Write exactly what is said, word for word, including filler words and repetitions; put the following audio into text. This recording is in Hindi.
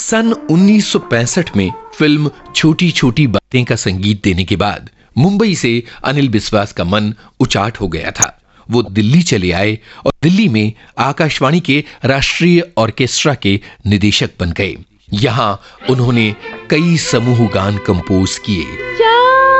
सन उन्नीस सौ पैंसठ में फिल्म छोटी छोटी बातें का संगीत देने के बाद मुंबई से अनिल बिस्वास का मन उचाट हो गया था। वो दिल्ली चले आए और दिल्ली में आकाशवाणी के राष्ट्रीय ऑर्केस्ट्रा के निदेशक बन गए। यहाँ उन्होंने कई समूह गान कंपोज किए।